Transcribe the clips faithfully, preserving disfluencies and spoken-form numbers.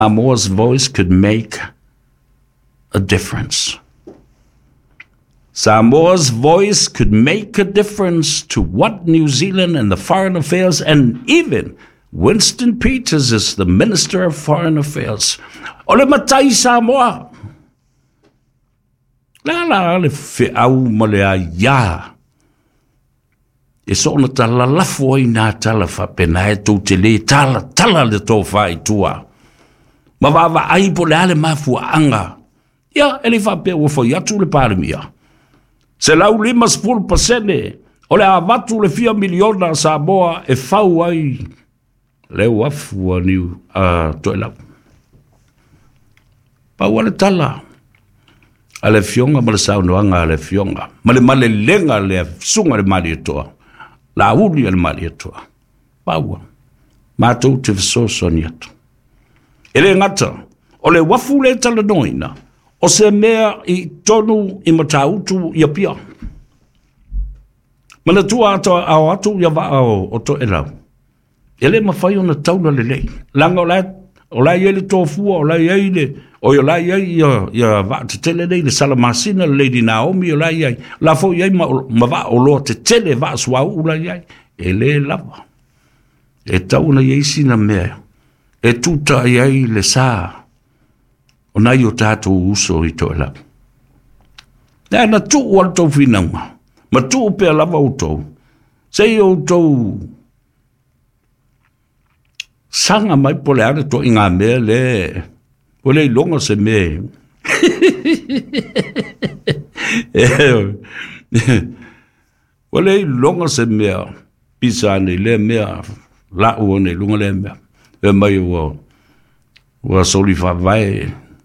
Samoa's voice could make a difference. Samoa's voice could make a difference to what New Zealand and the Foreign Affairs, and even Winston Peters is the Minister of Foreign Affairs. Ole matai Samoa. La la le fe au mole a ya. E so na tala lafo i na tala fa pena e tau te le tala tala le tō whai tua. Ma wawa ai po le ale mafua anga. Ia, ele fa pe ua fo yatu le parimia. Se lau lima spul pasene, o le avatu le fia miliona sa boa e fau ai le wafua niu a toi lau. Pa ua le tala. A le fionga ma le saunoanga a le fionga. Ma le male lenga le sunga le mali etoa. La uli le mali etoa. Pa ua. Mātou te visoso ni atu. Ele ngata, o le wafu le tala noina, o se mea i tonu i matautu i apia. Mana tua ato au atu i awa au o to elau. Ele mawhai o na tauna le lei. Langa o lai, o lai ele tōfua, o lai eile, o i lai ei i a wa te tele nei, le salamasina, le Lady Naomi, o lai ei. La fo i ei ma, ma wa o loa te tele wa suau u lai ei. Ele lava. E tauna i eisi na mea. E tuta i ei le saa. O nai o tātou uso i tō lau. Nā na tū o tau whinaunga. Ma tū o pēr lava o tau. Sei o tau sanga mai pole are tō i ngā mea le. O le longa se mea. O le longa se mea. Pisa nei le mea. La o nei lunga le mea. E mai o o soli whawai.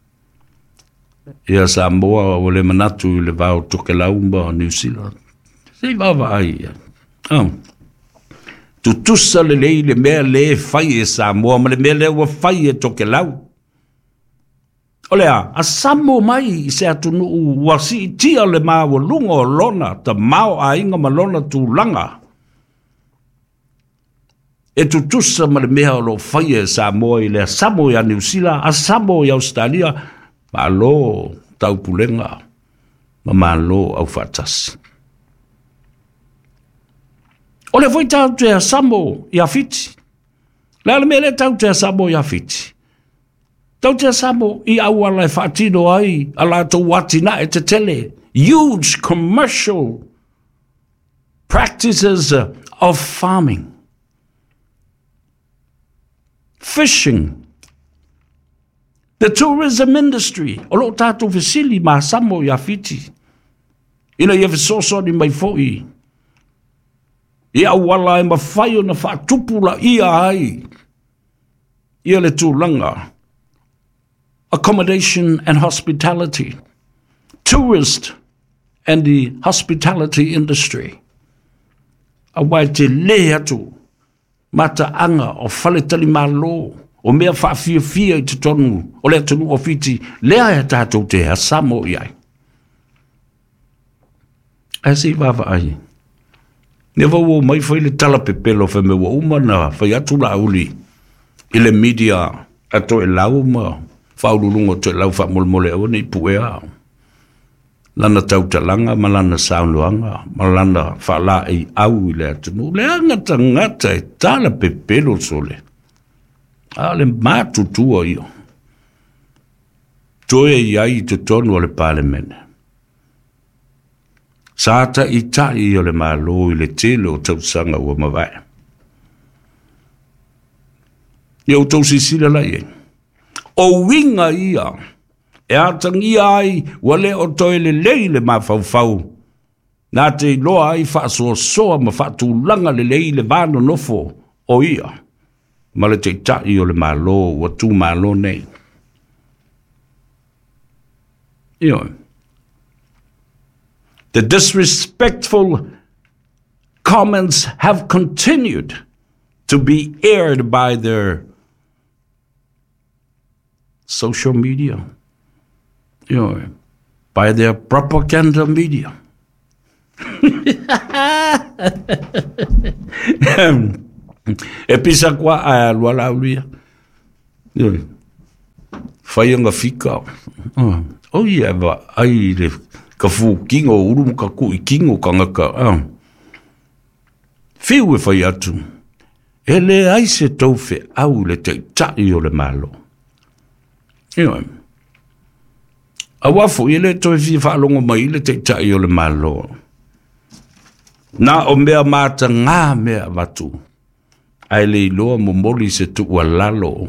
Ia Samoa o le manatu le vau toke laumba o New Zealand. Sei wawa ai. Oh. Tu tusa le lei le mea le whai e Samoa, ma le mea le ua whai e toke lau. O lea, a Samoa mai i se atunu u wasi tia le maa wa lunga o lona, ta mao a inga ma lona tu langa. E tu tusa ma le mea o lo whai e Samoa i le Samoa i a New Zealand, a Samoa i Australia, ma lo tau pulenga, ma ma lo au fatasi. O le foi tau te a Samoa i a fiti. Le ale mele tau te a Samoa i a fiti. Tau te a Samoa i au ala e fatino ai, ala to watina e te tele. Huge commercial practices of farming. Fishing. The tourism industry, o lo tātou fesili ma Samoa i a fiti. Ina ia fesoso ni mai foi. Ia wala e mawhai o na whaatupula ia ai. Ia le tūlanga. Accommodation and hospitality. Tourist and the hospitality industry. A wai te le atu. Mata anga o whaletali malo. O mea whaafia fia i te tonu, o lea tonu o fiti, lea e tātou te a Samoa i ai. A si wawa ai. Newa ua mai whai le tala pepelo whai me wa umana, whai atu la uli, i le media, ato e lau ma, whaururungo to e lau wha molmole au nei puea. Lana tau talanga, ma lana saunuanga, ma lana whala ei au i lea tonu, lea ngata ngata e tala pepelo sole. Ale mātutua io. Toe iai te tonu o le palemene. Sāta i tai o le mālo i le tele o tausanga ua mawai. Iau tau sisila lai e. O winga ia. E atangi ai wale o toe le lei le mawhauwhau. Nā te loa ai whaasoa soa ma whaatulanga le lei le vāno nofo o ia. Ma le te tai o le malo, wa tu malo nei. Io. The disrespectful comments have continued to be aired by their social media. Io. By their propaganda media. E pisa kwa a lua laulia. whaianga whika. Uh, o ia wa ai le ka fu kingo uru ka ku i kingo ka ngaka. Uh. Whiu e whai atu. E le ai se tauwhi au le te tai o le malo. Ioi. A wafu i le toi fi whaalongo mai le te tai o le malo. Na o mea mata ngā mea watu. Ai le iloa mo moli se tu ua lalo.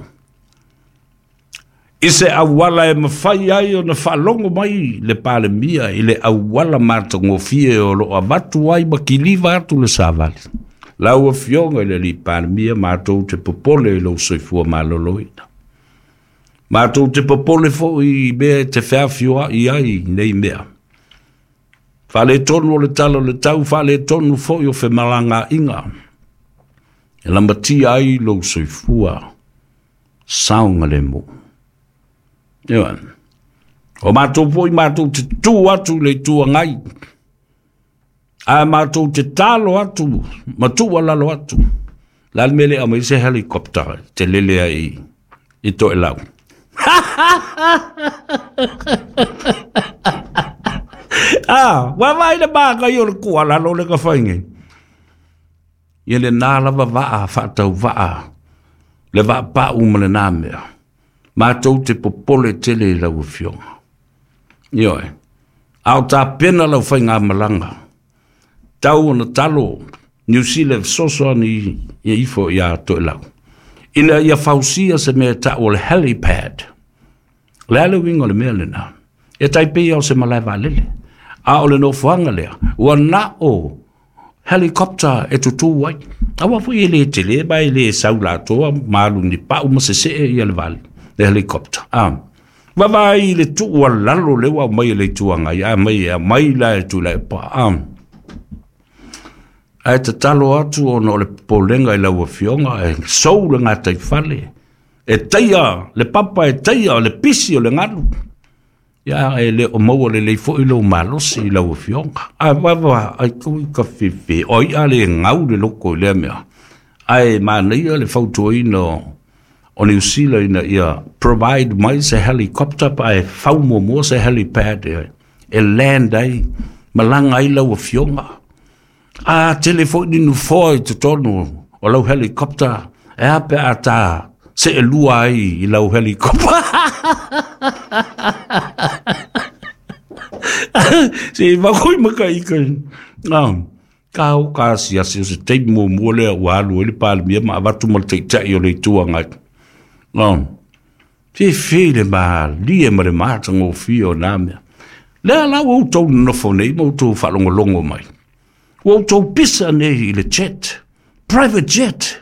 I se awala e mawhai ai o na whaalongo mai le pale mia i le awala mata ngofie o lo a watu ai ma ki liva atu le savali. Lau a fionga i le li pale mia mātou te popole i lo soifua maloloina. Mātou te popole fo i mea te whawhioa i ai nei mea. Whale tonu o le talo le tau, whale tonu fo i o whemalanga inga. E lamati ai lo soifua saunga le mo. Iwan. O mātou po i mātou te tū atu le tua ngai. A mātou te talo atu, matua lalo atu. Lal mele ama i se helikopter, te lele ai i to e lau. Ah, wawai le baka i o le kua lalo le ka whaingi. Ia le nālawa waa, whaatau waa. Le waa pa uma le nāmea. Mātou te popole tele i lau fionga. Ioi. Au tā pena lau whainga malanga. Tau na talo, New Zealand soso ni ia ifo ia to lau. Ina ia fausia se mea ta o le helipad. Le ale wingo le mea lena. E taipei au se malai valele. A o le no fuanga lea. Ua na o helicopter e tutu wai. Awa fu i le tele, ba i le saula toa, malu ni pa uma se se e ia le vale. Le helicopter. Ah. Wawa i le tu ua lalo le wa mai le tuanga. Ia mai a mai la e tu la e pa. Ah. Ai te talo atu o no le polenga i lau fionga, e sou le ngā taifale. E teia, le papa e teia, le pisi o le nganu. Ia e le o maua le leifo i lau malosi i lau fionga. Ai wawa, ai kui ka whiwhi, o ia le ngau le loko i le mea. Ai māneia le fautua ino o New Zealand ia provide mai se helicopter pa e faumo mo se helipad e, e land ai, malanga i lau fionga. A telefoni nu foi te tonu o lau helicopter e ape a ta se e lua ai i lau helicopter. Se wakoi maka ika. Kau kasi asi se te mo mo le wa alu ele pal mia ma watu mal te te o le tua ngai. Fi fi le ma li e mare mata ngo fi o namia. Le la o to no fone mo to falongo longo mai. O to pisa nei le jet, private jet.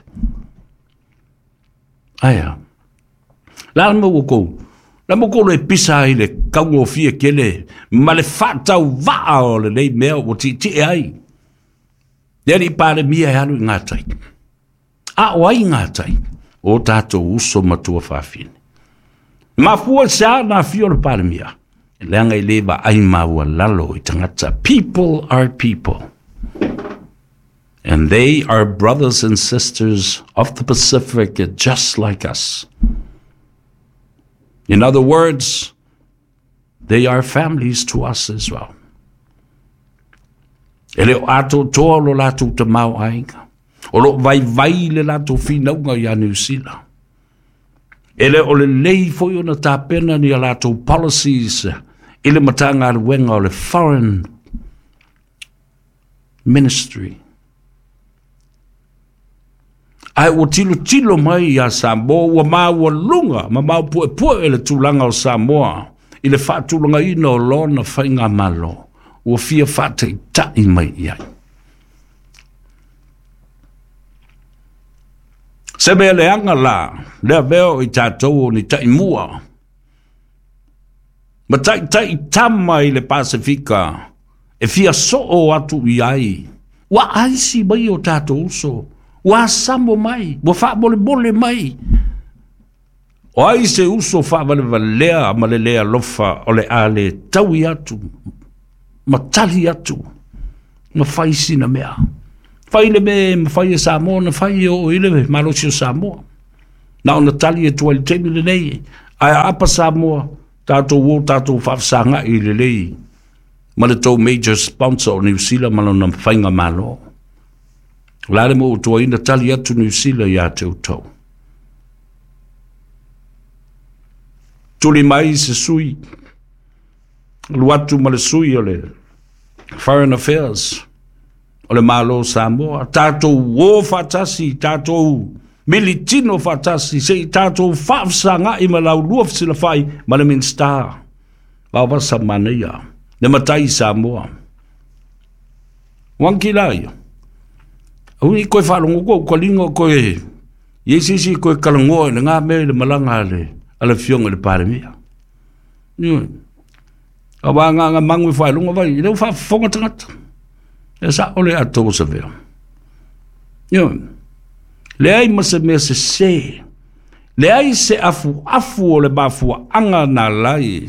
Aya. La mo ko. La mo ko le pisa i le kaungo fie kele, ma le fata va o le nei mea o ti ti ai. Deri pare mia e anu ngatai. A o ai ngatai. O tato uso matua fafine. Ma fua sa na fio le pare mia. Le anga i leva ai maua lalo i tangata. People are people. And they are brothers and sisters of the Pacific just like us. In other words, they are families to us as well. E leo ato toa lo lato te mau ainga. O lo vai vai le lato finaunga ia New Zealand. E leo le lei foi ona tāpena ni a lato policies i le matanga aluenga o le foreign ministry. Ai o tilo tilo mai a Samoa, ua maua lunga, ma mau pue pue le tūlanga o Samoa, i le whaatulanga ina o lona whainga malo, ua fia whaate i tai mai iai. Se mea le anga la, lea veo i tātou ni tai mua. Ma tai tai tama i le Pasifika, e fia so o atu i ai. Wa aisi mai o tātou uso. Wa sambo mai, wa fa bole bole mai. O ai se uso fa vale valea, ma le lea lofa o le ale taui atu, ma tali atu, ma fai sina mea. Fai le me, ma fai e Samoa, na fai o ile me, ma losi o Samoa. Na o na tali e tua le temi le nei, Ai apa Samoa, tātou o tātou whafsanga i le lei. Ma le tau major sponsor o New Zealand malona whainga malo. Lare mo utua ina tali atu New Zealand ia te utau. Tuli mai se sui. Luatu ma le sui o le Foreign Affairs. O le malo Samoa. Tātou o whatasi, tātou militino whatasi, se tātou whafsanga i ma lau lua fisila whai ma le Minster. Wawa sa manea. Le matai Samoa. Wanki lai. Ui koe whalongo koe, koe lingo koe, iesisi koe kalangoa le ngā mea le malanga le, ala fionga le pare mea. A wā ngā ngā mangui whailonga vai, i reu whafonga tangata. E sa ole a tō sa vea. Le ai ma se mea se se, le ai se afu afu o le mafua anga nā lai.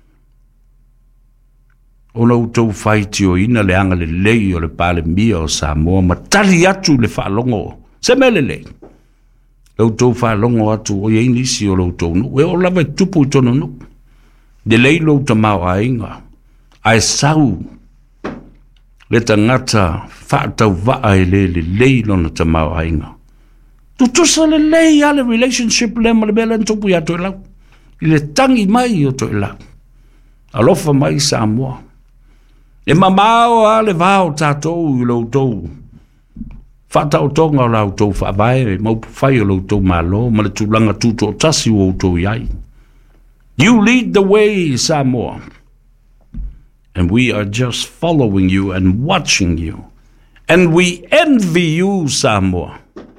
Ona utou whaiti o ina le anga le lei o le pale mia o Samoa, ma tali atu le whalongo. Se me le lei. Le utou whalongo atu o iei nisi o le utou nu. E o lawa tupu i tono nu. Le lei lo uta mau a inga. Ai sau. Le tangata whaatau waa e le le lei lona ta mau a inga. Tu tusa le lei a le relationship le ma le bela ntupu i ato e lau. I le tangi mai o to e lau. Alofa mai Samoa. E mamao a le vao tātou i loutou. Whatau tonga o loutou whaavae, maupu whai o loutou malo, ma le tūlanga tūto o tasi o loutou iai. You lead the way, Samoa. And we are just following you and watching you. And we envy you, Samoa.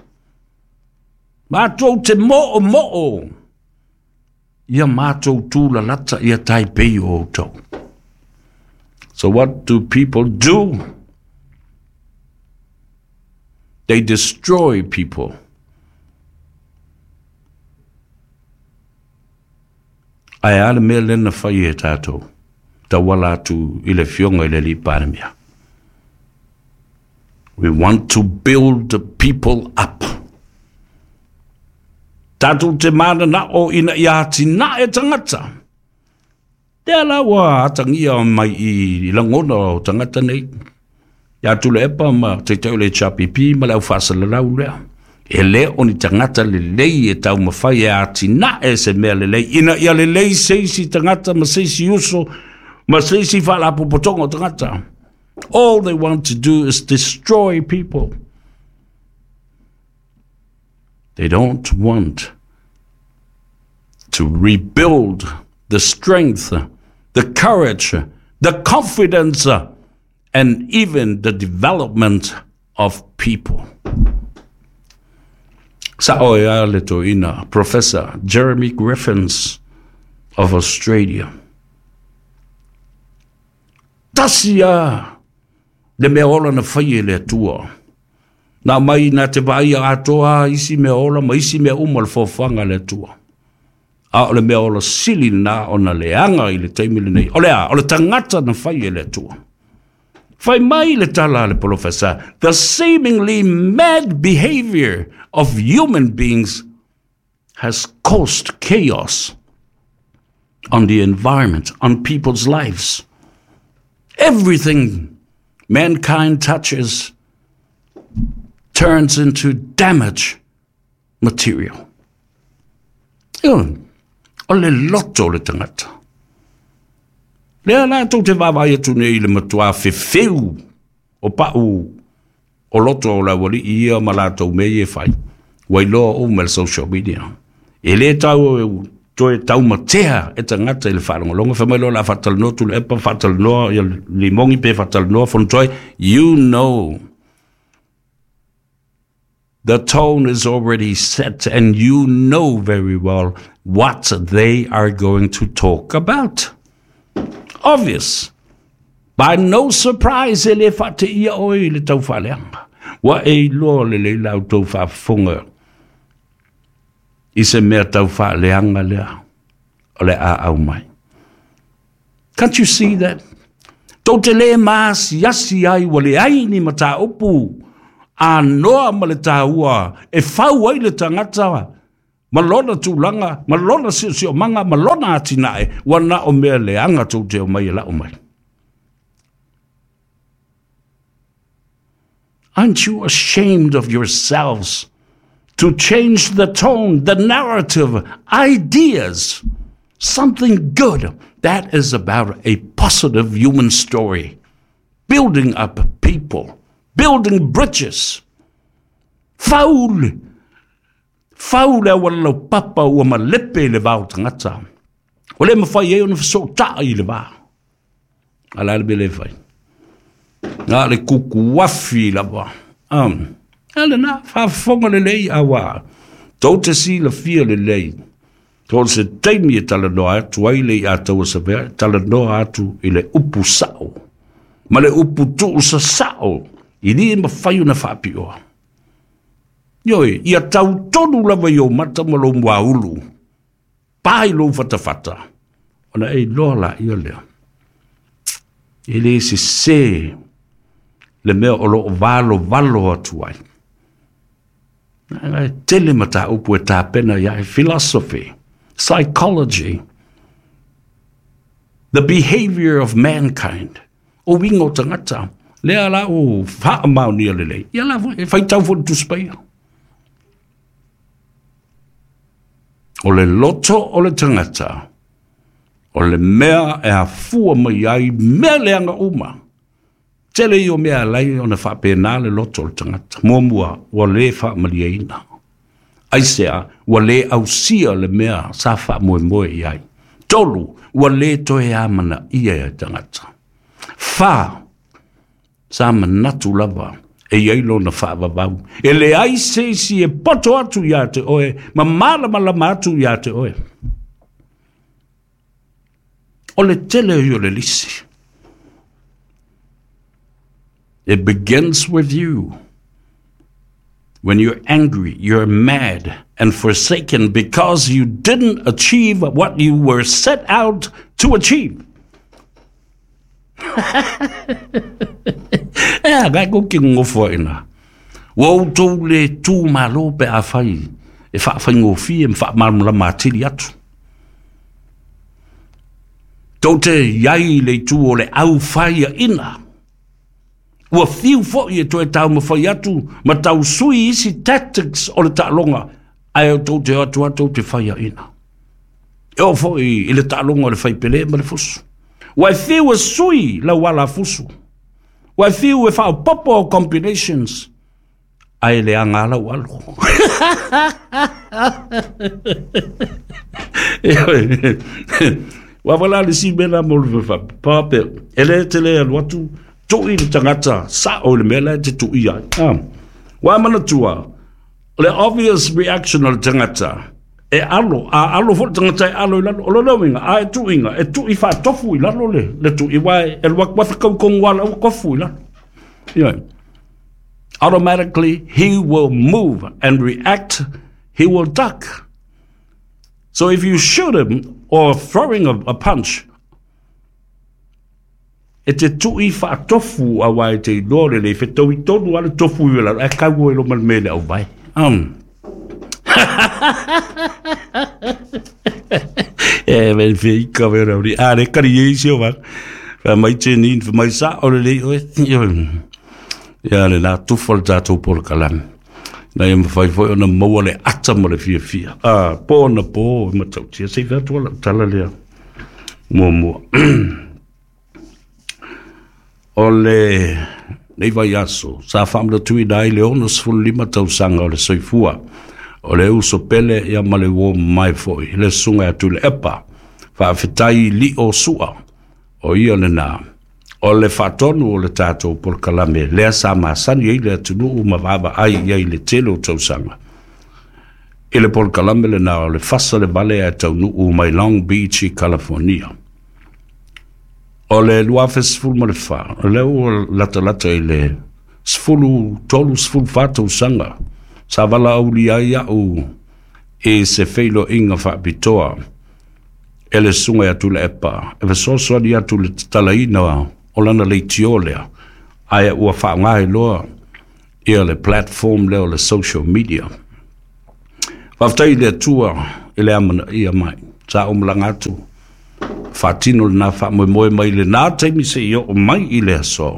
Mātou te mo'o mo'o. Ia mātou tūla lata ia taipei o loutou. So what do people do? They destroy people. Ai ale mea lena whai e tātou. Ta wala tu i le fionga i le li pāremia. We want to build the people up. Tātou te mana na o ina i ati na e tangata. Te ala wa atangia mai i langona o tangata nei. Ia tule epa ma te tau le chapipi ma lau whasa le lau lea. E le o ni tangata le lei e tau mawhai e ati na e se mea le lei. Ina ia le lei seisi tangata ma seisi uso ma seisi whalapo potonga o tangata. All they want to do is destroy people. They don't want to rebuild the strength, the courage, the confidence, and even the development of people. Sa'oia leto ina, Professor Jeremy Griffiths of Australia. Tasia le meola na whaie le tua. Na mai na te vai atoa isi meola, ma isi mea umal fofanga le tua. A ole mea ola sili na ona leanga i le taimile nei. O lea, o le tangata na whai e le tua. Whai mai le tala le professor, the seemingly mad behavior of human beings has caused chaos on the environment, on people's lives. Everything mankind touches turns into damage material. Yun. O le loto le tangata. Lea la tau te wawai atu nei le matua whewheu o pau o loto o la wali ia ma la tau mei e whai. Wai loa o me social media. E le tau toi tau matea e tangata i le whalongolonga whamelo la whatal noa tu le epa whatal noa i li mongi pe whatal noa whanutoi. You know. The tone is already set and you know very well what they are going to talk about. Obvious. By no surprise, ele fate ia oi le tau whaleanga. Wa e lo le le lau tau whafunga. I se mea tau whaleanga lea. O le a au mai. Can't you see that? Tau te le maas yasi ai wa le ai ni mata upu. A noa ma le tāua, e whau ai le tangata, malona tūlanga, malona si si o manga, malona atinae, wana o mea leanga tō te o mai la o mai. Aren't you ashamed of yourselves to change the tone, the narrative, ideas, something good? That is about a positive human story, building up people, building bridges. Faul, faul e wala papa ua malepe le vau tangata. O le mawhai e ona fiso taa i le vau. Ala le bele fai. Nga le kuku wafi la wa. Um, ala na, whaafonga le lei awa. Tau te si la fia le lei. Tau se teimi e tala noa atu ai le i atau sa vea, tala noa atu i le upu sao. Ma le upu tu sa sao. I ni e mawhai ona whaapioa. Yoi, ia tau tonu lava i o mata malo mua ulu. Pai lo fata fata. Ona e loa la ia lea. E le se se le mea o lo valo valo atu ai. Ngai tele mata upu e tā pena ia e philosophy, psychology, the behavior of mankind. O wingo tangata. Lea la o wha mau ni ale le. Ia la e whai tau fo tu spaya. O le loto o le tangata, o le mea e a fua mai ai, mea leanga uma. Tele i o mea lai o na whapena le loto o le tangata, mua mua, wa le wha malia ina. Aisea, wa le ausia le mea, sa wha moe moe i ai. Tolu, wa le toe amana ia e tangata. Wha, sa manatu lava, e ielo na whaavavau. E le ai se si e poto atu ia te oe, ma mala malama atu ia te oe. O le tele o le lisi. It begins with you. When you're angry, you're mad and forsaken because you didn't achieve what you were set out to achieve. Eh, gai ko ki ngofo ina. Wo to le tu malo pe a fai. E fa fa ngofi e fa mal la matiri atu. Tote yai le tu o le au fai ina. Wa fiu fo ye to e tau mo fai atu, ma tau sui isi tactics o le talonga. Ai o to te atu atu te fai ina. E o fo i le talonga o le fai pele ma le fusu. Wa fiu e sui la wala fusu. Wa fiu e fa popo combinations. Ai le angala walo. Wa wala le si bela mo le fa pape. Ele tele al watu to i le tangata sa o le mela te tu ia. Ah. Wa mana tua. Le obvious reaction o le tangata. E alo, a alo fo tangata e alo i lalo, o lo winga, a e tu inga, e tu i fa tofu i lalo le, le tu i wai, e luak wafi kau kong wala u kofu i lalo. Yeah. Automatically, he will move and react, he will duck. So if you shoot him, or throwing a, a punch, e te tu i fa tofu a wai te dore le, fe tau i tonu ala tofu i lalo, e kau e lo malmele au vai. Um. Eh, men fi ka vera ri are kari isi o va fa mai teni fa mai sa o le o ya le la tu fol za tu por kalan na im fa fo na mo le ata mo le fi fi ah po na po ma tau ti se va tu la tala le mo mo o le nei vai aso sa fam do tu dai le onos ful lima tau sanga o le soifua. O le uso pele ia male wo mai foi, le sunga atu le epa, fa fitai li o sua, o ia le na. O le fatonu o le tato por kalame, lea sa masani ei le atunu u mawaba ai iai le telo tau sanga. I le por kalame le na o le fasa le vale a tau nu u mai Long Beach, California. O le luafe sfulu ma le fa, o le u lata lata i le sfulu, tolu sfulu fatau sanga. Sa vala au li ai au e se feilo inga wha pitoa e le sunga atu le epa e le soso di atu le talaina o lana le tiolea ai ua wha ngai loa i le platform leo le social media Paftai le tua ele amana ia mai. Sa umlanga tu. Fatino na fa mo mo mai le na taimi se yo mai ile so.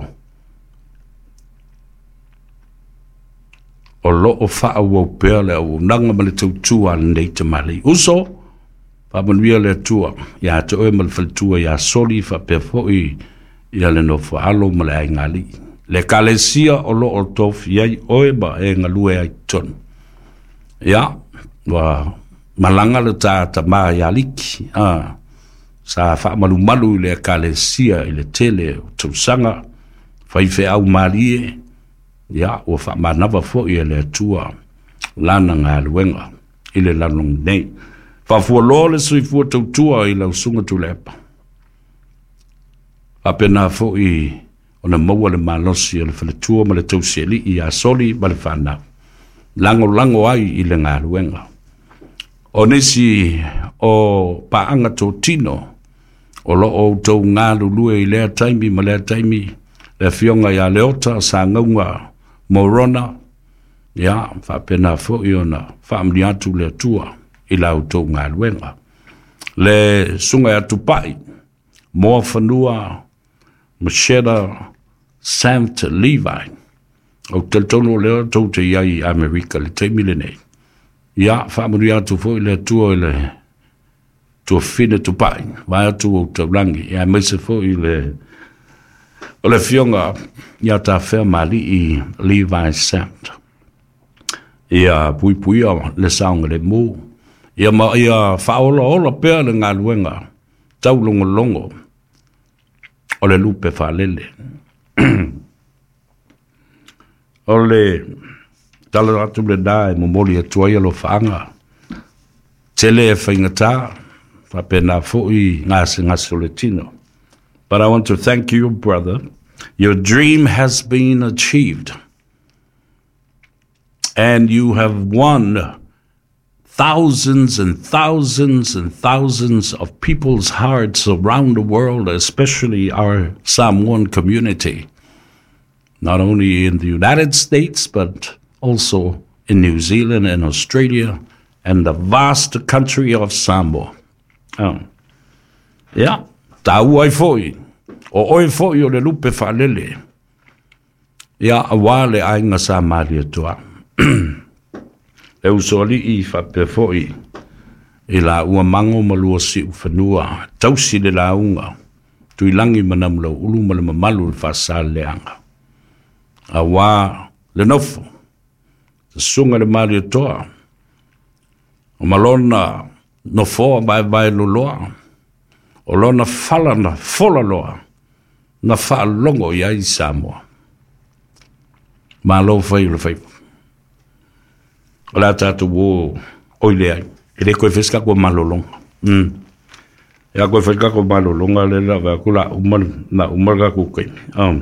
O lo o fa o pe le o nanga male tu tu an nei te mali. Uso fa mo via le tua ya te o mal fal tua ya soli fa pe fo i ya le no fa alo male ngali. Le kalesia o lo o tof yai oe ba e ngalue ai ton. Ya, wa malanga le ta ta ma ya liki. Ah, sa fa malu malu le kalesia i le tele tu sanga fa i fe au marie. Ya, o fa manava fo i le tua lana nga luenga i le lanong nei. Fa fu lo le sui fu tu tua i le sunga tu lepa. Fa pena fo i ona maua le malosi le faletua ma le tauseli i a soli ma le whanau. Lango lango ai i le ngā luenga. O nisi o paanga tō tino, o lo o tau ngā lulue i lea taimi ma lea taimi, le fionga i a leota sa ngaunga morona, ya, whapena fo i ona, whaamri atu le tua i lau tau ngā luenga. Le sunga atu pai, moa whanua, Macheta Saint Levi o te tono leo tau te iai Amerika le te milene ia whaamuri atu fo i le tua i le tua whine tu pai vai atu o tau rangi ia meise fo i le o le fionga ia ta whea mali i Levi Saint ia pui pui a le saunga le mō ia ma ia whaola ola pēr le ngā luenga tau longo longo o le lupe whalele. O le tala atu le dae mo moli atua ia lo whaanga. Tele e whaingata, whapena fōi ngase ngase o le tino. But I want to thank you, brother. Your dream has been achieved. And you have won thousands and thousands and thousands of people's hearts around the world, especially our Samoan community, not only in the United States, but also in New Zealand and Australia and the vast country of Samoa. Oh. Yeah, tau ai foi, o oi foi o le lupe whalele. Yeah, a wale ainga sa maria tua. E usoli i whape foi i la ua mango malua si uwhanua, tausi le la unga, tui langi manamula ulu mala mamalu le whasa leanga. A wā le nofo, te sunga le maria toa, o malona nofoa vai vai loloa, o lona falana fola loa, na wha longo i ai Samoa. Malo whai le whai. O la tatu wo oile ai. E le koe wheska kua malolonga. Mm. E a koe wheska kua malolonga le la wa kula umar, na umar ka kukai. Um.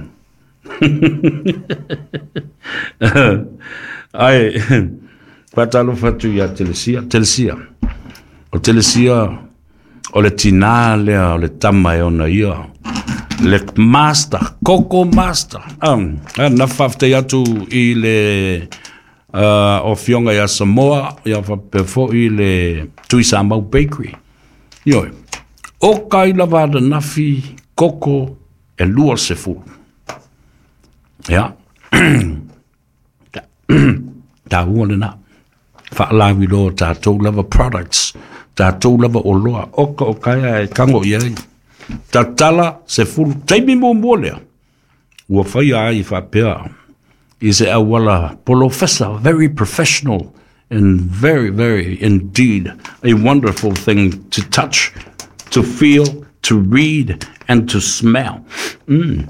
Ai, patalo fatu ya telesia, telesia. O telesia, o le tina lea, o le tama e ona ia. Le master, Coco Master. Um, na whafte atu i le... Uh, o fionga ya Samoa, ya whapefo i le Tui Samau Bakery. Ioi, o kai lavada nafi, koko, e lua se fu. Ya. Ta huane na. Whaalawi lo tātou lava products, tātou lava o loa, oka o kai e kango iai. Ta tala se fu, teimi mo mo lea. Ua whai ai whapea. Is a wala professor, very professional and very, very indeed a wonderful thing to touch, to feel, to read, and to smell. Mm.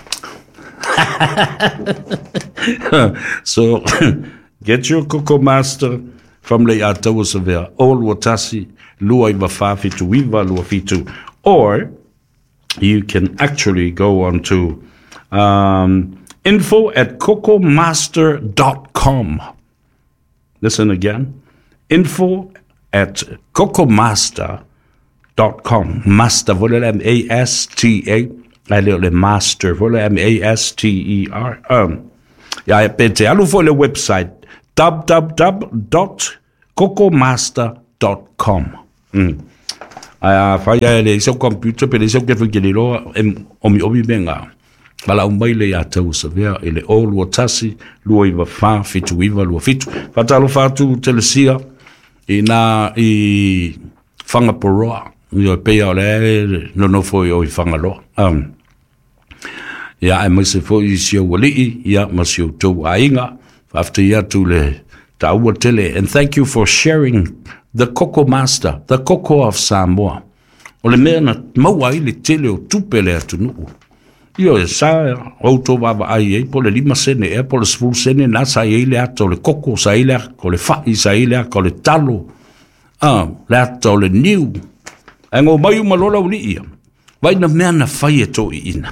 So get your Coco Master from le atawa severe, all watasi, lua iwa fafitu, iwa lua fitu, or you can actually go on to um, info at cocomaster dot com. Listen again. Info at cocomaster dot com. Master, vola M A S T A. I le master, vola M A S T E R. Um, ja, pete alu for the website w w w dot coco master dot com. Mm. Ai fai ai le seu computer pe le seu ke ke le lo em omi omi benga. Bala umai le ya tau sa vea ele o lua tasi lua iwa fa fitu iwa lua fitu. Fatalo fatu telesia i na i fanga poroa. Yo pe o le no no foi o i fanga lo. Um. Ya ai mase foi si o wali ya masio to ainga after ya to le ta ua tele. And thank you for sharing the Coco Master, the Coco of Samoa. O le mea na maua i le tele o tupele atu nuu. Io e sa auto baba ai e po le lima sene e po le sful sene na sa i le ato le Coco sa i le ko le fai sa i le ko le talo. Ah, le ato le niu. Ango mai umalola uli ia. Vai na mea na fai e to i ina.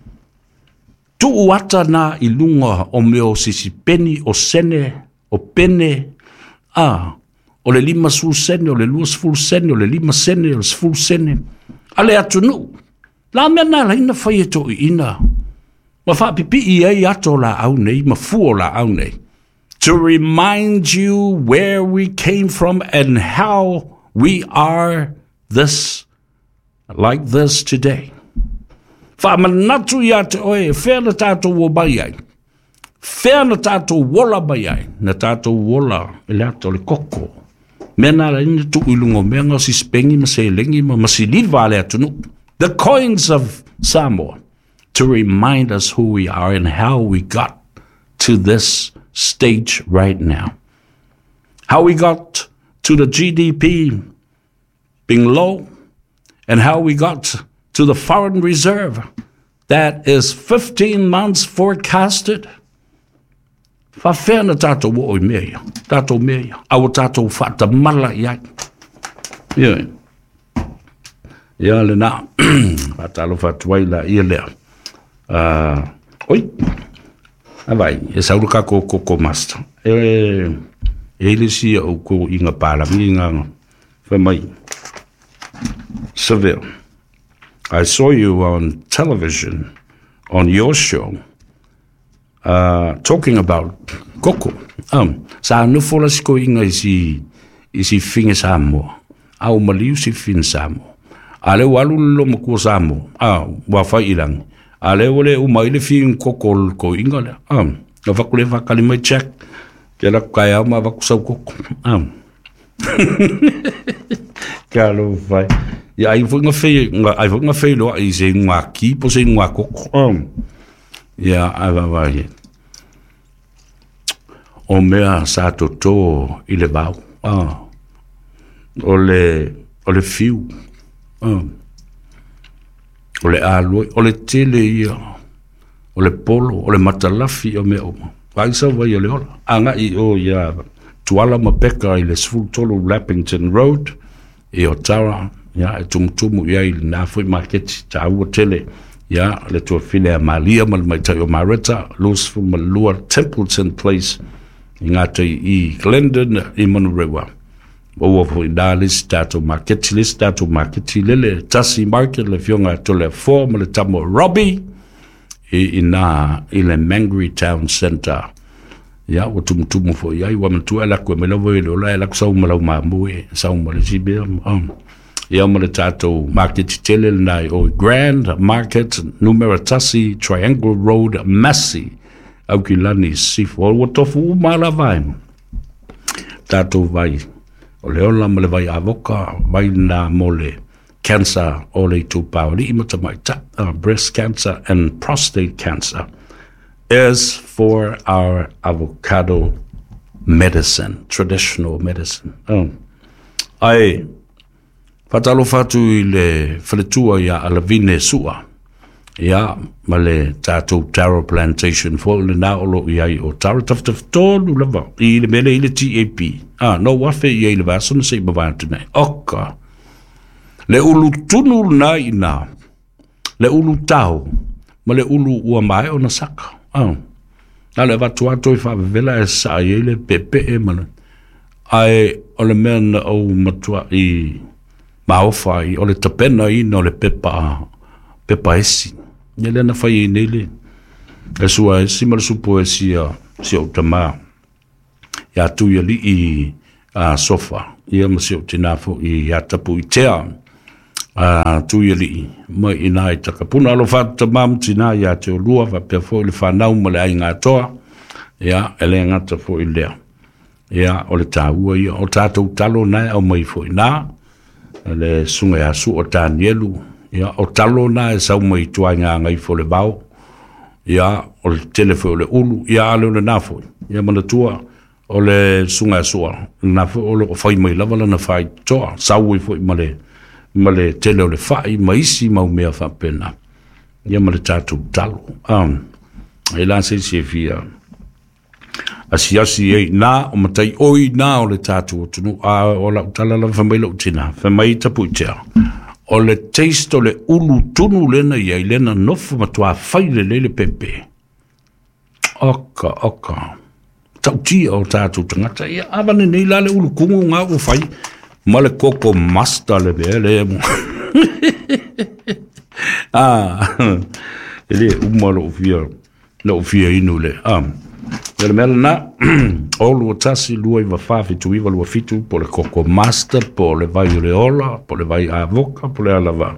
Tu uata na i lunga o meo sisi peni o sene, o pene, ah, o le lima sful sene, o le lua sful sene, o le lima sene, o le sful sene. Ale atu nu. La mea na la ina fai e to i ina. Ma fa pipi i ei ato la au nei, ma fuo la au nei. To remind you where we came from and how we are this, like this today. Fa manatu ya te oe, whea na tātou wo bai ai. Whea na tātou wola bai ai. Na tātou wola, ele ato le koko. Mea nā la ina tu ilungo, mea ngā si spengi, ma se lengi, ma ma si liva le atu nu. The coins of Samoa, to remind us who we are and how we got to this stage right now. How we got to the G D P being low, and how we got to the foreign reserve that is fifteen months forecasted. Fa whena tātou wo i mea, tātou mea, awa tātou whata mala iai. Yeah. Ia le nā, whatalo whatuai la ia lea. Uh, oi, a vai, e sauruka ko Coco Master. E, e le si au ko inga pāla, mi inga whamai. Seville, I saw you on television, on your show, uh, talking about Coco. Um, sa nufola siko inga isi, isi finga Samoa. Au maliu si fin Samoa. Ale walu lo mo Samoa. Ah, wa fa ilang. Ale wole umai le fin Coco ko inga le. Um, ga fa kule fa kalima check. Ke la kaya ma va kusau Coco. Um. Kalo vai. Ya ai fu nga fe nga ai fu nga fe lo ai se nga ki po se nga Coco. Um. Ya ava vai. O mea sa toto i le bau. Ah. O le o le fiu. Um. O le aloi, o le tele ia, o le polo, o le matalafi o me o. Vai sa vai o le ola. Anga i o ia tuala mapeka i le sfultolo Lappington Road, i o Tara, ia e tumutumu ia i le nafui marketi, ta ua tele, ia le tua file a Malia, mal mai tai o Marita, Lusfu Malua, Templeton Place, i ngata i Glendon, i Manurewa. O o i da list dato market list dato market lele tasi market le fionga to le form le tamo Robbie i ina i le Mangry Town Center ya o tum tum fo ya i wa mtu ala ko me lo vo lo la la so mo lo ma mo e so mo le jibe um ya mo le tato market tele na o Grand Market numero tasi Triangle Road Massey au kilani si fo o tofu mala vai tato vai o le ola mo le vai avoka, vai na mo le cancer o le tupau li imata mai ta, uh, breast cancer and prostate cancer is for our avocado medicine, traditional medicine. Oh. Ai, fatalo fatu i le faletua ia alavine sua, ia ma le tātou taro plantation fo le na olo ia i o taro taftaf tolu lava i le mele i le T A P. Ah, no wafe i e le vaso na se i bavante nei. Oka. Le ulu tunu na i na. Le ulu tau. Ma le ulu ua mai o na saka. Ah. Na le vatu ato i whawevela e sa i e le pepe e mana. Ai, o le mea na au matua i maofa i o le tapena i na o le pepa pepa esi. Ia le na whai e nele. E sua esi ma le supo esi a si o tamaa. Ia tu ia li i a sofa ia masio tina fo I atapu I tea a tuili mai ina I takapuna alo fa tamam tina ia te lua fa pe fo le fanau male ai ngā toa ia ele ngata fo I lea ia o le tāua ia o tātou talo nai au mai fo ina le sunga ia su o tānielu ia o talo nai sau mai tuanga ngai fo le bau ia o le telefo le ulu ia alo le nafo ia mana tua o le sunga sua na fo o le fai mai lava na fai toa sau I fo male male tele o le fai maisi mau mea fa pena ia male tātou talo um e la se se fia asiasi e na o matai oi na o le tātou tunu a o la tala la fa mai lo tina fa mai tapu tea o le taste o le ulu tunu lena ia I lena nofu matua fai le lele pepe oka oka tau tia o tātou tangata ia avane nei la le ulu kungu ngā o fai ma le koko masta le bele mo ah ele umalo fia lo fia inu le ah ele mela na olu o tasi lua I wafafi tu iwa lua fitu po le koko masta po le vai reola po le vai avoka po le alava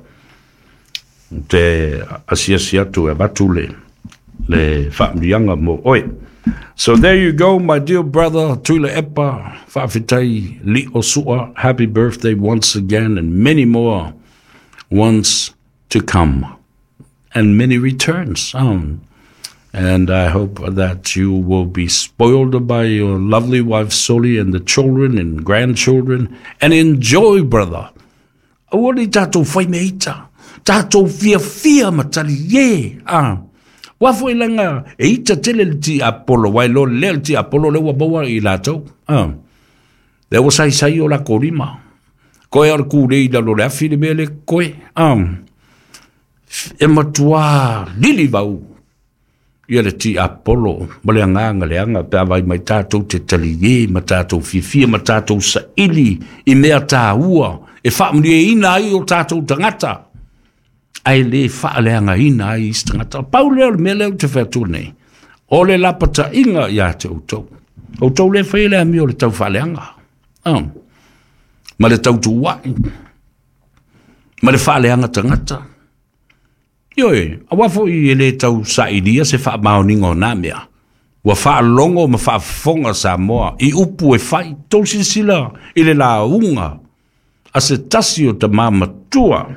te asiasia tu e batu le le whaamrianga mo oi. So there you go, my dear brother, Tuila Epa, Whaafitai, Li Osua, happy birthday once again, and many more ones to come, and many returns. Um, and I hope that you will be spoiled by your lovely wife Soli and the children and grandchildren, and enjoy, brother. Awali tato whai meita, tato fia fia matali ye, ah. Wafo ilanga e ita tele ti Apollo wai lo le ti Apollo le wabawa I lato ah le was sai sai o la korima ko e ku le da lo la fili mele ko ah e matua lili vau ia le ti Apollo male nga le anga pa vai mai tato te tali ye matato fi fi matato sa ili I mea ta ua e fa mli ina I o tato tangata ai le faaleanga ina ai stangata paule o mele te fatune o le lapata inga ya te auto auto le faile mi o le tau faaleanga um ma le tau tuai ma le faaleanga tangata yoi awafo I le tau saidia se fa maoningo na mea wa fa longo ma fa fonga sa moa I upu e fai tosi sila I le la unga a se tasio te mama tua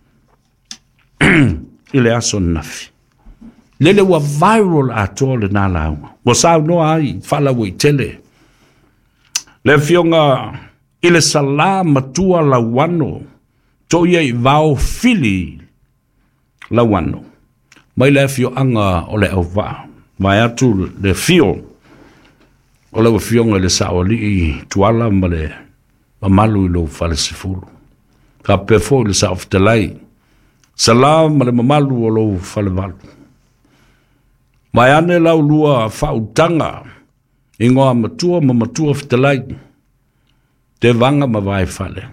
ile aso nafi lele wa viral atole na la wa sa no ai fala we tele le fionga ile salama tua la wano to ye vao fili la wano mai le fio anga ole ova vai atu le fio ole fionga le saoli tuala male malu lo falsifulu ka pefo le sa of the light salam le mamalu o lo falevalu mai ane lau lua fautanga ingoa matua ma matua fitalai te vanga ma vai fale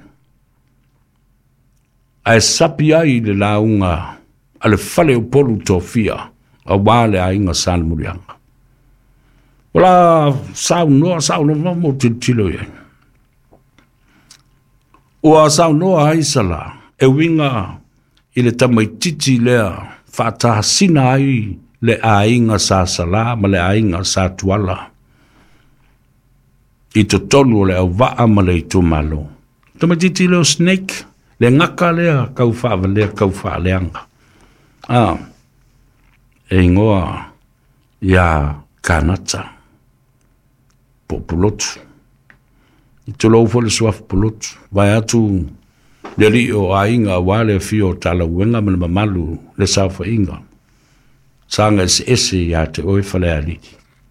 ai sapi ai le launga ale fale o polu tofia a wale a inga san murianga wala sau noa sau noa mo titilo ye ua sau noa ai sala e winga ile tamai titi lea fata sina ai le ainga sa sala ma le ainga sa tuala I to tolu le au vaa ma le tu malo tamai titi leo snake le ngaka lea kau faa lea kau faa leanga ah e ngoa ya kanata populotu I to lo fo le suaf populotu vai atu le li o ainga wale fio tala wenga me mamalu le safa inga sanga es ese ya te oi fale ali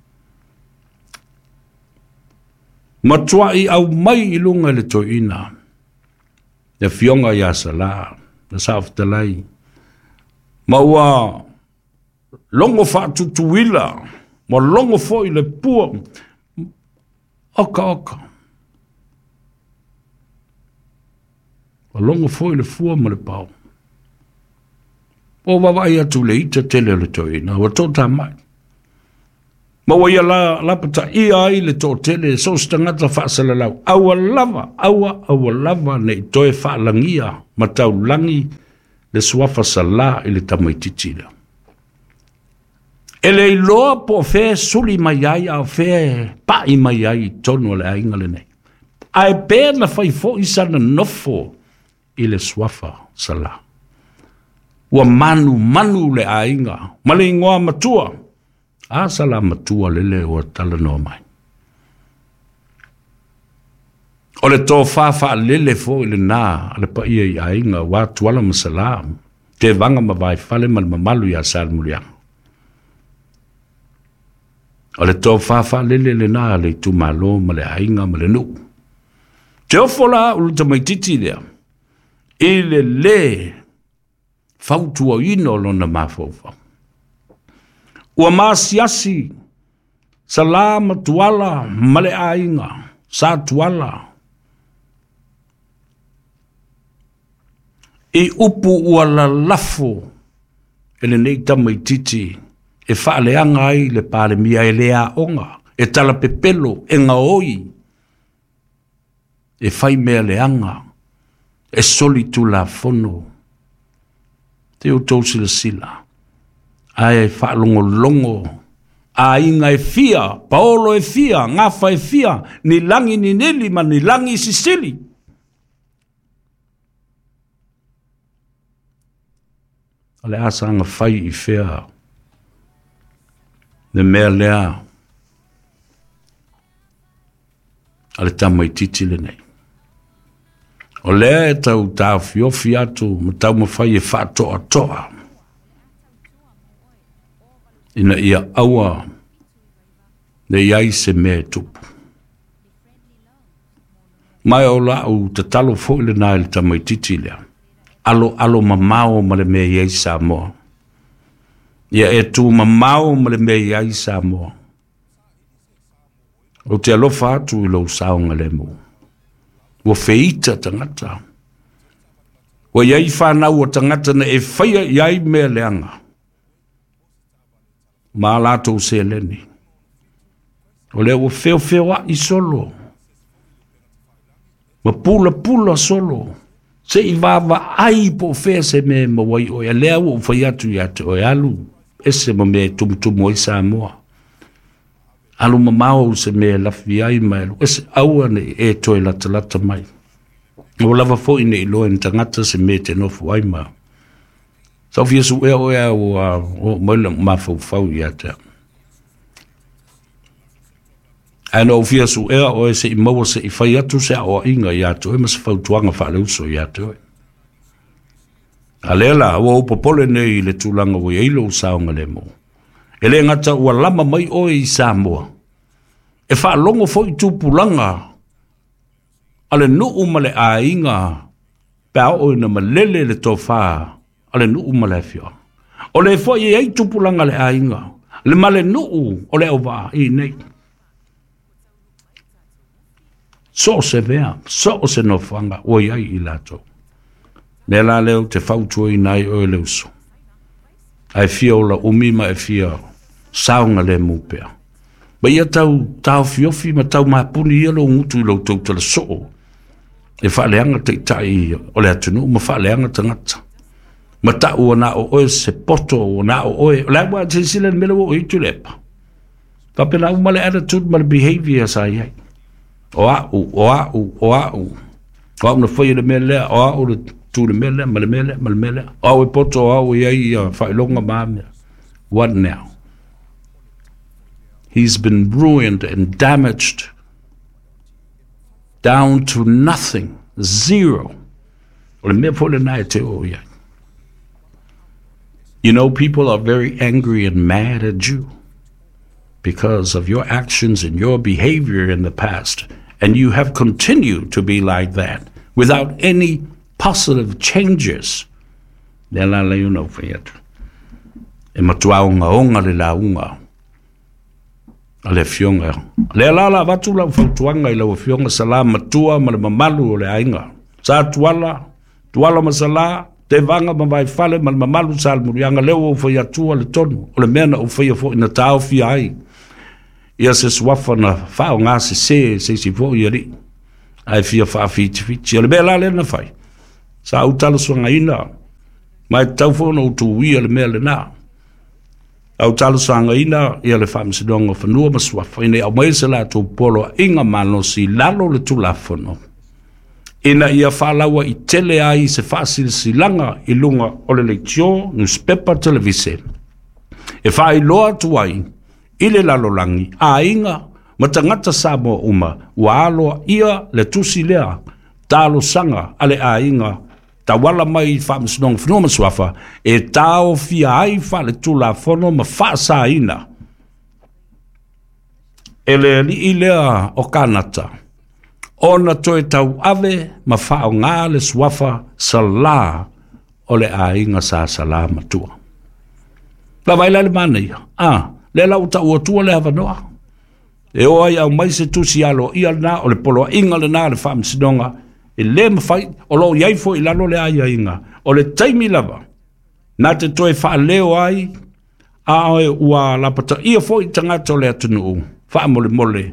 matua I au mai I lunga le toina le fionga ya sala le safa talai maua longo fa tutuila ma longo fo I le pua oka oka longo foi le fua ma le pau. O wawai atu le ita tele le toi, na wa tota mai. Ma wai la la pata ia i le to tele so stangata fa sala lau. Awa lava, awa awa lava ne toe fa langia ma tau langi le swafa sala i le tamaititi la. Ele loa po fe suli mai ai a fe pa i mai ai tonu le ainga le nei. Ai pe na fai fo i sana nofo i le swafa sala. Ua manu manu le ainga, ma le ingoa matua. A sala matua lele o tala no mai. O le tō whawha lele fo i le nā, le pa ia i ainga, wā tuala masala, te vanga ma vai whale ma mamalu i a sal murianga. O le tō whawha lele le nā, le tu malo ma le ainga ma le nu. Te ofola ulu ta mai titi lea, i le le, fautua ino lona mafaufa. Ua masiasi, salama tuala, male ainga, sa tuala. E upu ua la lafo, ele nei tamai titi, e whaaleanga ai le pare mia e lea onga, e tala pepelo, e nga oi, e whai mea leanga, e soli tu la fono, te o tau sila sila. Ai e whaalongo longo. A inga e fia. Paolo e fia. Ngafa e fia. Ni langi ni neli ma ni langi sisili. Ale asa anga whai i fea. Ne mea lea. Ale tamai titile nei. O lea e tau tau fiofi atu. Ma tau ma whai e wha toa toa. Ina ia aua ne iai se mea tupu. Mai o lau te talo fo ile nā ili tamai titi lea. Alo alo mamao ma le mea iai sa moa. Ia e tu mamao ma le mea iai sa moa. O te alofa atu ilo saonga le mo. Ua feita tangata. Ua iai whanau o tangata na e whaia iai mea leanga. Ma lato se leni. O le o feo feo a i solo. Ma pula pula solo. Se i vava ai po fea se me ma wai o ya lea o fai atu i atu o alu. Ese ma me tum tum o i Samoa. Alu ma mao se me lafi ai ma elu. Ese aua ne e toi lata lata mai. O lava fo ine i loa ni tangata se me te nofu ai ma. Sau fia su ea o ea o maila mafau fau i ata. Ana o fia su ea o e se i maua se i fai atu se a o inga i atu. E mas fau tuanga wha le uso i atu. A lela, o popole nei le tūlanga o i eilo saonga le mo. E le ngata ua lama mai o i Samoa. E wha longo fo i tūpulanga. Ale nuu ma le a inga. Pea o ina ma lele le tō whaa. Ale nuu ma le fio. O le fo i ei tupulanga le ainga. Le male nuu o le ova i nei. So se vea, so se no fanga o i ai i lato. Me la leo te fautua i nai o le uso. Ai fio la umima e fio saunga le mupea. Ba ia tau tau fiofi ma tau mapuni ia lo ngutu i lo tau tala soo. E whaaleanga te tai o le atunu, ma whaaleanga tangata. Ma tau o na o oe se poto o na o oe. O lai wa te sila mele o i tu lepa. Kapena u male attitude, male behavior sa iai. O au, o au, o au. O au na whai le mele, o au le tu le mele, male mele, male mele. O au e poto, o au iai whailonga maamea. What now? He's been ruined and damaged down to nothing, zero. O le mea pole nai te o iai. You know, people are very angry and mad at you because of your actions and your behavior in the past. And you have continued to be like that without any positive changes. Le la le you know for yet. E matuaunga onga le launga. Ale fionga. Le la la vatu la fautuanga i la fionga sala matua ma le mamalu o le ainga. Sa tuala, tuala masala, te vanga ma vai fale ma le mamalu sal murianga leo o fai atua le tonu. O le mena o fai fo ina tau fi ai. ia se swafa na whao ngā se se se si fo ia ri ai fia wha fiti fiti ia le mea la le na whai sa au tala suanga ina mai tau fo na utu ia le mea le na au tala suanga ina ia le wha msidonga whanua ma swafa ina au mai se la tu polo inga mano si lalo le tu la whono ina ia whalaua i tele ai se whasil si langa i lunga o le leitio newspaper televise e whai loa tu ai i le lalolangi a inga ma tangata sa mo uma wa aloa ia le tusi lea talo sanga ale a inga ta wala mai wha msinong whanua maswafa e tao fia ai wha le tula whono ma wha sa ina e le li i lea o kanata ona toe tau ave ma wha o ngā le swafa sa la o le a inga sa sa la matua la vai le mana ia ah le lau ta ua tua le hava noa. E oai au mai se tusi alo ia na o le polo inga le na le whaam sinonga e le mawhai o lo iai fo i lalo le aia inga o le taimi lava na te toe wha leo ai a oe ua lapata ia fo i tangata o le atunu u wha mole mole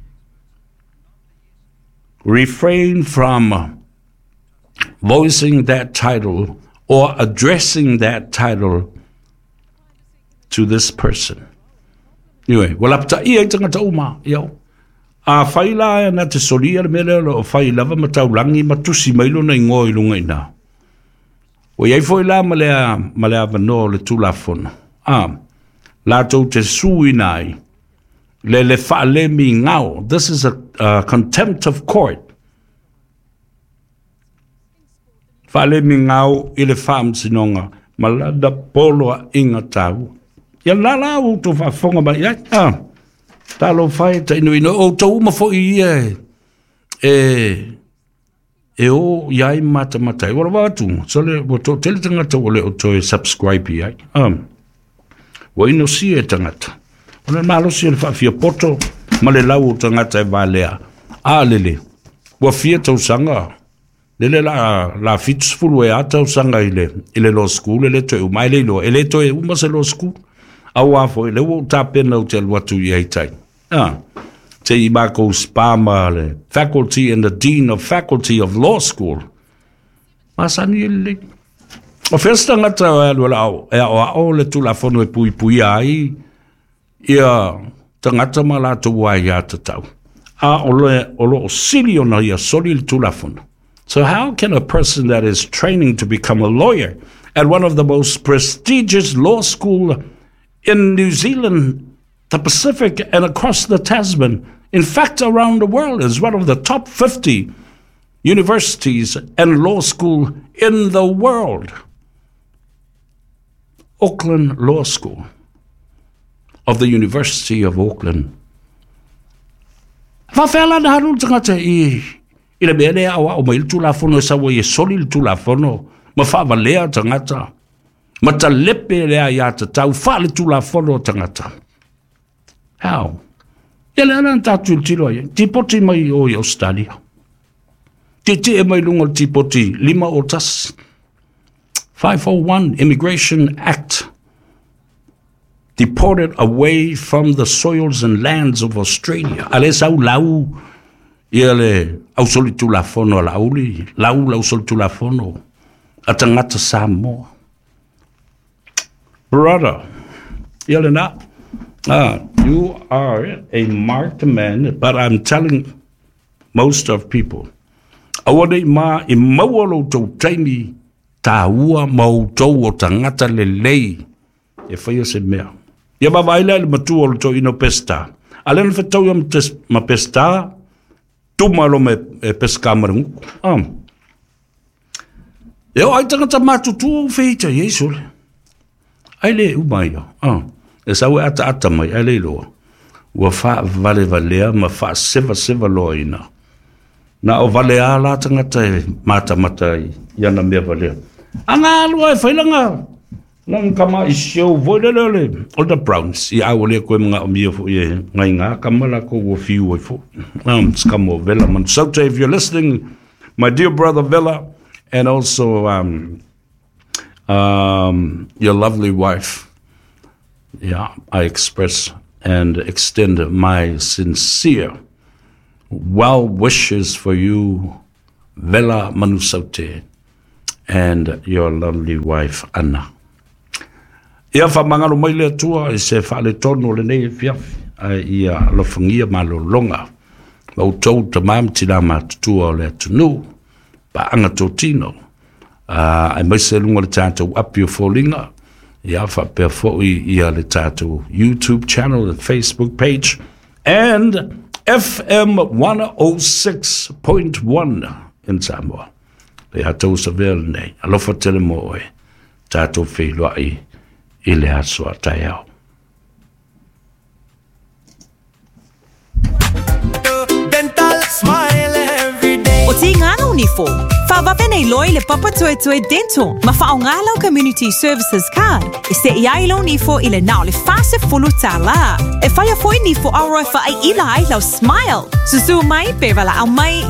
refrain from voicing that title or addressing that title to this person. Anyway, wala pata ia i tangata uma, iau. A whaila na te soria le mele o whailava ma taulangi ma tusi mailo na ingo i lunga ina. O iai whaila ma lea, ma lea vano le tulafono. Ah, la tau te sui nai. Le le whaale mi ngao. This is a uh, contempt of court. Whaale mi ngao i le whaam sinonga. Ma lada poloa inga tau. Ia lala o to fa fonga ba ia ah talo fai ta ino ino o to uma fo ia e e o ia i mata mata ora va tu so le o to tele tanga to le o to subscribe ia um o ino si e tanga ona malo si le fa fia poto ma le lau tanga ta valea a lele o fia to sanga lele la la fits fulu e ata sanga ile ile lo school le to mai le lo ele to e uma se lo school awa fo le wo tapena o te watu i eitai. Ah, te i mako spama le faculty and the dean of faculty of law school. Masani ele. O festa ngata o alu lao, e o ao le tu la fono e pui pui ai, ia tangata malata wai ata tau. A o le o lo sili ona ia soli le tu la fono. So how can a person that is training to become a lawyer at one of the most prestigious law school in New Zealand, the Pacific, and across the Tasman, in fact, around the world, is one of the top fifty universities and law school in the world. Auckland Law School of the University of Auckland. Whawhela na haru tangata i i le mea awa o mai tu la fono sa wa i soli tu la fono ma whawalea tangata. Ma ta lepe lea ia ta tau whale tu la whono tangata. How? Ia lea lan tātu tilo ia. Tipoti mai o i Australia. Te te e mai lunga tipoti lima o tas. five oh one Immigration Act. Deported away from the soils and lands of Australia. Ale sau lau. Ia le au soli tu la whono lau li. Lau lau soli tu la whono. A tangata Samoa. Brother, Yelena, ah, you are a marked man, but I'm telling most of people, awade ma I mawalo to taimi taua mau to o tangata le lei e whaia se mea. Ia ma vaila le matu to ino pesta. Alen whetau yam ma pesta, tumalo me e peska marungu. Ah. Eo ai tangata matutu feita, Yesule. Ai le umai ah e sa we ata ata mai ai le lo wa fa vale valea ma fa seva seva loina na o vale ala tanga te mata mata ia na me valea anga lo e failanga non kama i show voidele all the browns i au le ko mga o mia fo ye ngai nga kamala ko wo fiu e fo um skamo vela man so if you're listening my dear brother Vela and also um Um, your lovely wife, yeah, I express and extend my sincere well wishes for you, Vela Manusaute, and your lovely wife, Anna. Ia whamangaro mai lea tua i se whaale tono le nei fiafi, ai ia alofangia malolonga, mau tau ta mam tina matutua o lea tunu, pa anga tō tino, ai mai se lunga le tātou api o fōlinga, ia whapea fōi ia le tātou YouTube channel and Facebook page, and F M one oh six point one in Samoa. Le atou sa vele nei, alofa tele mo e, tātou whiloa i, i le asua tai au. Dental smile every day. O ti ngana unifo. Whawape nei loi le Papa Toe Toe Dental. Ma whaongalau Community Services Card. E se iai lau nifo i le nao le fase fulu tala. E whaia foi nifo auroi wha ai ila ai lau smile. Susu mai pe wala au mai